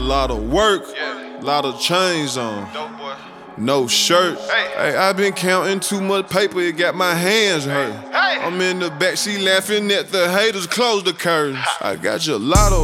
lot of work, lot of chains on, no shirt. Hey, I been counting too much paper, it got my hands hurt. I'm in the backseat laughing at the haters, close the curtains. I got gelato.